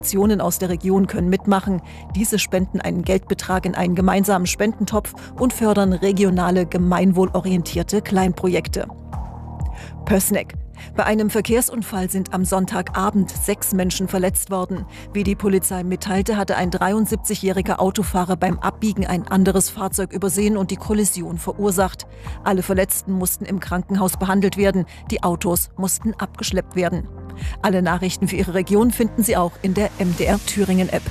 Organisationen aus der Region können mitmachen. Diese spenden einen Geldbetrag in einen gemeinsamen Spendentopf und fördern regionale, gemeinwohlorientierte Kleinprojekte. Pößneck. Bei einem Verkehrsunfall sind am Sonntagabend 6 Menschen verletzt worden. Wie die Polizei mitteilte, hatte ein 73-jähriger Autofahrer beim Abbiegen ein anderes Fahrzeug übersehen und die Kollision verursacht. Alle Verletzten mussten im Krankenhaus behandelt werden. Die Autos mussten abgeschleppt werden. Alle Nachrichten für Ihre Region finden Sie auch in der MDR Thüringen App.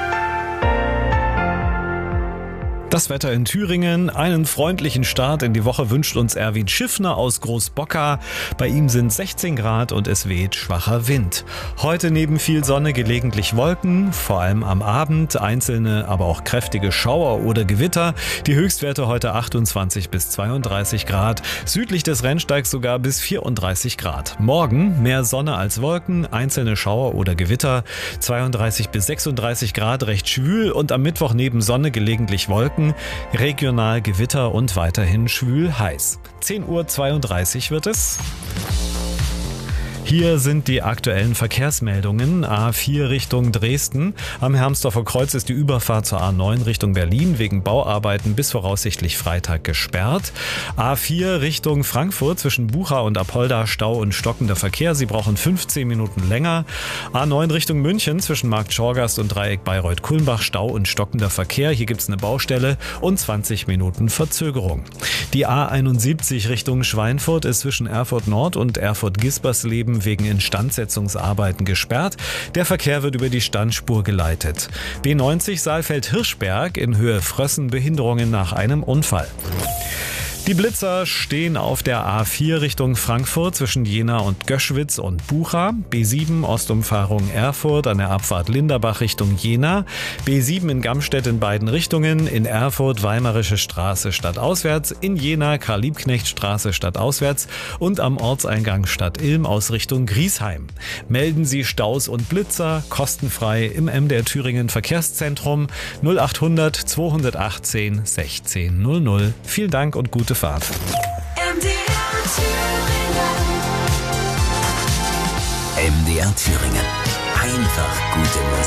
Das Wetter in Thüringen. Einen freundlichen Start in die Woche wünscht uns Erwin Schiffner aus Großbocker. Bei ihm sind 16 Grad und es weht schwacher Wind. Heute neben viel Sonne gelegentlich Wolken, vor allem am Abend, einzelne, aber auch kräftige Schauer oder Gewitter. Die Höchstwerte heute 28 bis 32 Grad, südlich des Rennsteigs sogar bis 34 Grad. Morgen mehr Sonne als Wolken, einzelne Schauer oder Gewitter, 32 bis 36 Grad, recht schwül und am Mittwoch neben Sonne gelegentlich Wolken. Regional Gewitter und weiterhin schwül heiß. 10:32 Uhr wird es. Hier sind die aktuellen Verkehrsmeldungen. A4 Richtung Dresden. Am Hermsdorfer Kreuz ist die Überfahrt zur A9 Richtung Berlin wegen Bauarbeiten bis voraussichtlich Freitag gesperrt. A4 Richtung Frankfurt zwischen Bucha und Apolda Stau und stockender Verkehr. Sie brauchen 15 Minuten länger. A9 Richtung München zwischen Markt Schorgast und Dreieck Bayreuth-Kulmbach Stau und stockender Verkehr. Hier gibt es eine Baustelle und 20 Minuten Verzögerung. Die A71 Richtung Schweinfurt ist zwischen Erfurt Nord und Erfurt-Gispersleben wegen Instandsetzungsarbeiten gesperrt. Der Verkehr wird über die Standspur geleitet. B90 Saalfeld-Hirschberg in Höhe Frössen, Behinderungen nach einem Unfall. Die Blitzer stehen auf der A4 Richtung Frankfurt zwischen Jena und Göschwitz und Bucha, B7 Ostumfahrung Erfurt an der Abfahrt Linderbach Richtung Jena, B7 in Gamstedt in beiden Richtungen, in Erfurt Weimarische Straße stadtauswärts, in Jena Karl-Liebknecht-Straße stadtauswärts und am Ortseingang Stadt Ilm aus Richtung Griesheim. Melden Sie Staus und Blitzer kostenfrei im MDR Thüringen Verkehrszentrum 0800 218 1600. Vielen Dank und gute Fahrt. MDR Thüringen. Einfach gute Musik.